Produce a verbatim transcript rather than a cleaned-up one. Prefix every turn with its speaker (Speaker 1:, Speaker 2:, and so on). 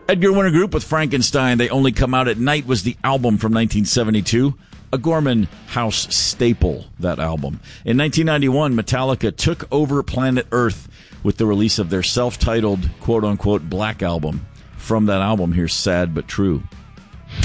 Speaker 1: Edgar Winter Group with Frankenstein, They Only Come Out at Night was the album from nineteen seventy-two. A Gorman House staple, that album. In nineteen ninety-one, Metallica took over planet Earth with the release of their self-titled, quote-unquote, Black Album. From that album, here's Sad But True.